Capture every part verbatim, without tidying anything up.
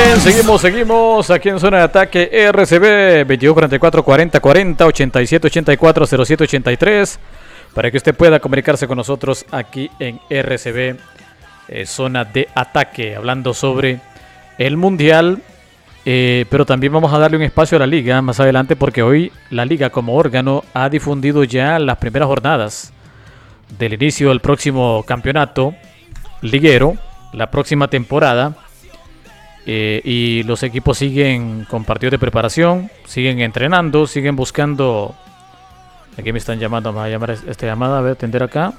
bien, seguimos, seguimos aquí en zona de ataque R C B veintidós cuarenta y cuatro cuarenta cuarenta ochenta y siete ochenta y cuatro cero siete ochenta y tres para que usted pueda comunicarse con nosotros aquí en R C B eh, zona de ataque, hablando sobre el mundial, eh, pero también vamos a darle un espacio a la liga más adelante porque hoy la liga como órgano ha difundido ya las primeras jornadas del inicio del próximo campeonato liguero, la próxima temporada. Eh, y los equipos siguen con partidos de preparación, siguen entrenando, siguen buscando. Aquí me están llamando, me va a llamar esta llamada, a ver, atender acá.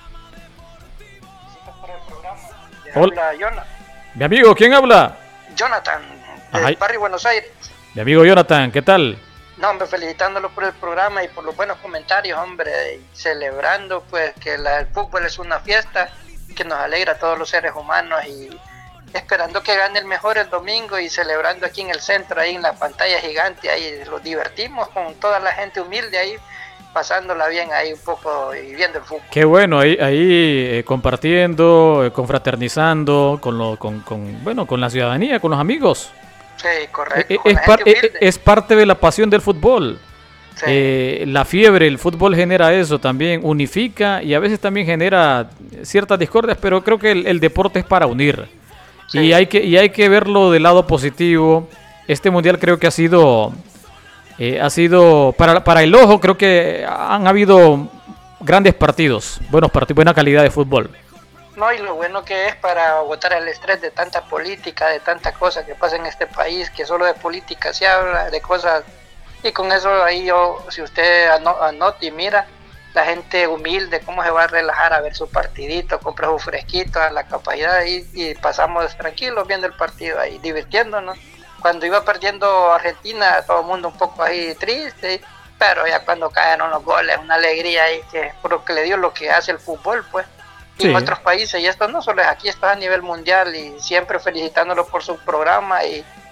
Hola, Jonathan. Mi amigo, ¿quién habla? Jonathan, del Ajá. barrio Buenos Aires. Mi amigo Jonathan, ¿qué tal? No, hombre, felicitándolo por el programa y por los buenos comentarios, hombre, y celebrando pues que la, el fútbol es una fiesta que nos alegra a todos los seres humanos y esperando que gane el mejor el domingo y celebrando aquí en el centro, ahí en la pantalla gigante, ahí los divertimos con toda la gente humilde ahí, pasándola bien ahí un poco y viendo el fútbol. Qué bueno, ahí, ahí eh, compartiendo, eh, confraternizando con, lo, con, con, bueno, con la ciudadanía, con los amigos. Sí, correcto. Eh, con es, la par, gente eh, humilde. es parte de la pasión del fútbol. Sí. Eh, la fiebre, el fútbol genera eso también, unifica y a veces también genera ciertas discordias, pero creo que el, el deporte es para unir. Sí. Y hay que y hay que verlo del lado positivo. Este mundial creo que ha sido eh, ha sido para para el ojo, creo que han habido grandes partidos, buenos partidos, buena calidad de fútbol. No, y lo bueno que es para botar el estrés de tanta política, de tanta cosa que pasa en este país, que solo de política se habla, de cosas, y con eso ahí yo, si usted anota y mira, la gente humilde, cómo se va a relajar a ver su partidito, compra su fresquito a la capacidad y, y pasamos tranquilos viendo el partido ahí, divirtiéndonos. Cuando iba perdiendo Argentina, todo el mundo un poco ahí triste, pero ya cuando cayeron los goles, una alegría ahí que por lo que le dio lo que hace el fútbol, pues. Y Sí. en otros países, y esto no solo es aquí, esto es a nivel mundial, y siempre felicitándolo por su programa y